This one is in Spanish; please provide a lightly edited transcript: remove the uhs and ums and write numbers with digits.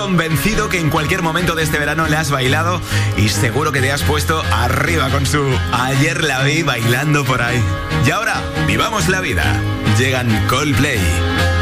Convencido que en cualquier momento de este verano le has bailado y seguro que te has puesto arriba con su Ayer la vi bailando por ahí. Y ahora, vivamos la vida. Llegan Coldplay.